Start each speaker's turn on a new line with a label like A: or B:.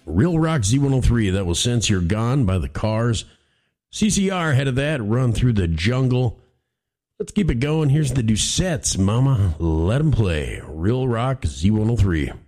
A: Real Rock Z103, that was Since You're Gone by the Cars. CCR ahead of that, Run Through the Jungle. Let's keep it going. Here's the Doucettes, Mama, Let 'Em Play. Real Rock Z103.